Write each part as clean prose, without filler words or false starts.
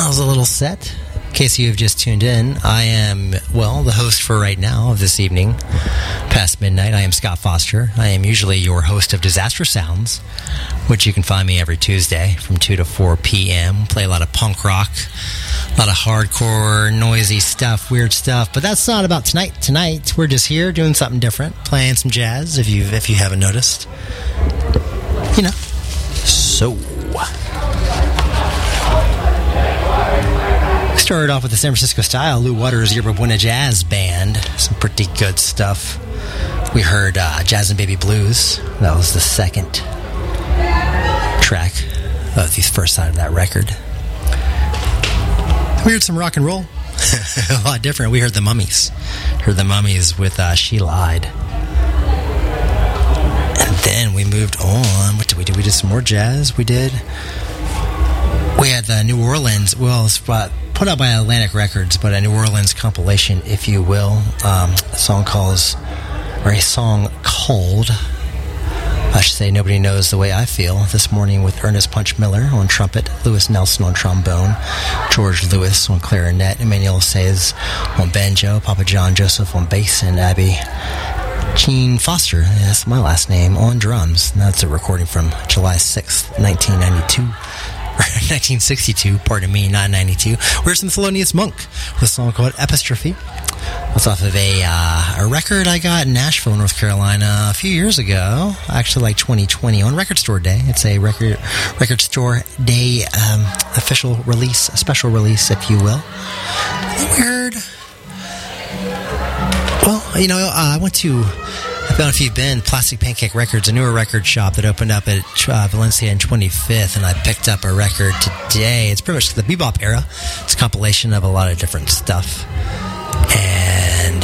was a little set. In case you've just tuned in, I am, the host for right now of this evening, past midnight. I am Scott Foster. I am usually your host of Disaster Sounds, which you can find me every Tuesday from 2 to 4 p.m. Play a lot of punk rock, a lot of hardcore, noisy stuff, weird stuff. But that's not about tonight. Tonight, we're just here doing something different, playing some jazz, if you haven't noticed. You know. So... started off with the San Francisco style Lou Waters Yerba Buena Jazz Band. Some pretty good stuff. We heard Jazz and Baby Blues. That was the second track of the first side of that record. We heard some rock and roll. A lot different. We heard the Mummies. Heard the Mummies with She Lied. And then we moved on. What did we do? We did some more jazz. We had the New Orleans, it's put out by Atlantic Records, but a New Orleans compilation, if you will. A song called, I should say, Nobody Knows the Way I Feel, this morning with Ernest Punch Miller on trumpet, Louis Nelson on trombone, George Lewis on clarinet, Emmanuel Saez on banjo, Papa John Joseph on bass, and Abby Jean Foster, that's my last name, on drums. And that's a recording from July 6th, 1962, pardon me, not 92. Where's some Thelonious Monk with a song called Epistrophe. That's off of a record I got in Nashville, North Carolina a few years ago, actually like 2020, on Record Store Day. It's a record Store Day official release, a special release, if you will. Weird. I went to... I don't know if you've been, Plastic Pancake Records, a newer record shop that opened up at Valencia in 25th, and I picked up a record today. It's pretty much the bebop era. It's a compilation of a lot of different stuff. And,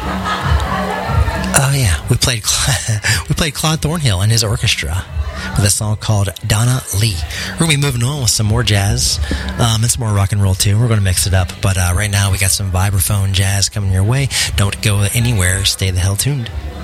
we played Claude Thornhill and his orchestra with a song called Donna Lee. We're going to be moving on with some more jazz and some more rock and roll too. We're going to mix it up, but right now we got some vibraphone jazz coming your way. Don't go anywhere. Stay the hell tuned.